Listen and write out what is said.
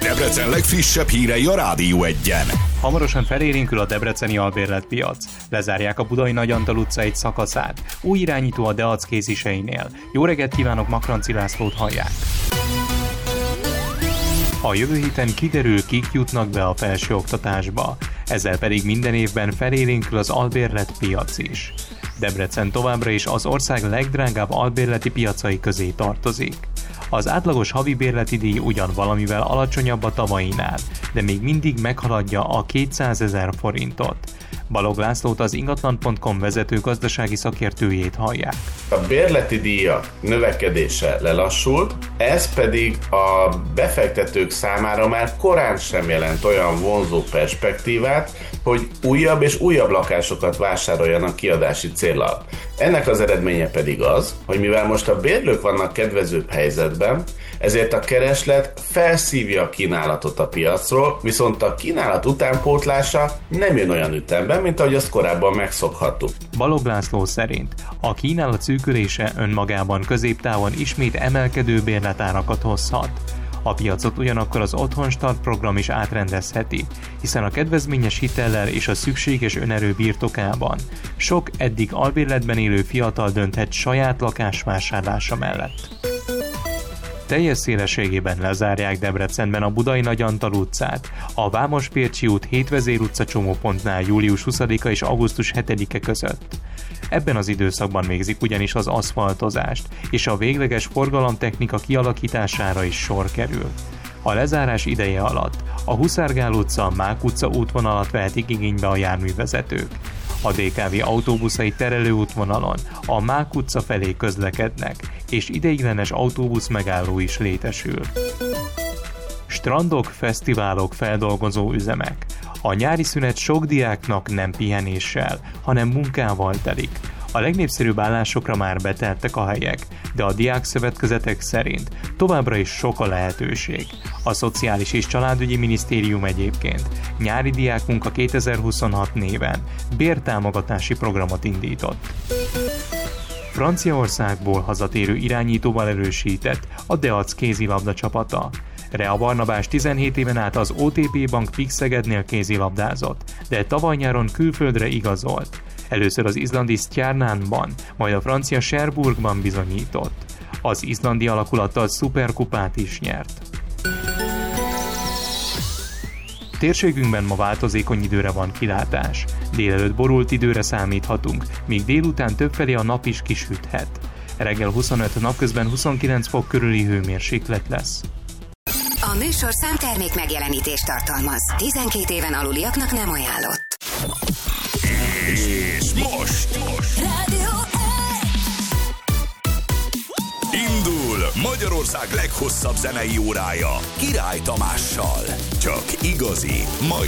Debrecen legfrissebb hírei a Rádió Egyen. Hamarosan felélénkül a debreceni albérletpiac. Lezárják a Budai Nagy Antal utca egy szakaszát. Új irányító a Deac kéziseinél. Jó reggelt kívánok, Makranci Lászlót hallják. A jövő héten kiderül, kik jutnak be a felsőoktatásba. Ezzel pedig minden évben felélénkül az albérletpiac is. Debrecen továbbra is az ország legdrágább albérleti piacai közé tartozik. Az átlagos havi bérleti díj ugyan valamivel alacsonyabb a tavainál, de még mindig meghaladja a 200 000 forintot. Balog Lászlót, az ingatlan.com vezető gazdasági szakértőjét hallják. A bérleti díjak növekedése lelassult, ez pedig a befektetők számára már korán sem jelent olyan vonzó perspektívát, hogy újabb és újabb lakásokat vásároljanak kiadási céllal. Ennek az eredménye pedig az, hogy mivel most a bérlők vannak kedvezőbb helyzetben, ezért a kereslet felszívja a kínálatot a piacról, viszont a kínálat utánpótlása nem jön olyan ütemben, mint ahogy azt korábban megszokhattuk. Balog László szerint a kínálat szűkülése önmagában középtávon ismét emelkedő bérletárakat hozhat. A piacot ugyanakkor az Otthonstart program is átrendezheti, hiszen a kedvezményes hitellel és a szükséges önerő birtokában sok eddig albérletben élő fiatal dönthet saját lakásvásárlása mellett. Teljes szélességében lezárják Debrecenben a Budai Nagy Antal utcát, a Vámospércsi út 7 Vezér utca csomópontnál július 20-a és augusztus 7-e között. Ebben az időszakban végzik ugyanis az aszfaltozást, és a végleges forgalomtechnika kialakítására is sor kerül. A lezárás ideje alatt a Huszárgál utca, Mák utca útvonalat vehetik igénybe a járművezetők. A DKV autóbuszai terelő útvonalon a Mák utca felé közlekednek, és ideiglenes autóbusz megálló is létesül. Strandok, fesztiválok, feldolgozó üzemek. A nyári szünet sok diáknak nem pihenéssel, hanem munkával telik. A legnépszerűbb állásokra már beteltek a helyek, de a diákszövetkezetek szerint továbbra is sok a lehetőség. A Szociális és Családügyi Minisztérium egyébként nyári diákmunka 2026 néven bértámogatási programot indított. Franciaországból hazatérő irányítóval erősített a Deac kézilabda csapata. Rea Barnabás 17 éven át az OTP Bank Pixegednél kézilabdázott, de tavaly nyáron külföldre igazolt. Először az izlandi Stjarnanban, majd a francia Cherbourgban bizonyított. Az izlandi alakulattal szuperkupát is nyert. Térségünkben ma változékony időre van kilátás. Délelőtt borult időre számíthatunk, míg délután többfelé a nap is kisüthet. Reggel 25, napközben 29 fok körüli hőmérséklet lesz. A műsorszám termék megjelenítést tartalmaz. 12 éven aluliaknak nem ajánlott. És most Rádió indul Magyarország leghosszabb zenei órája Király Tamással. Csak igazi, mai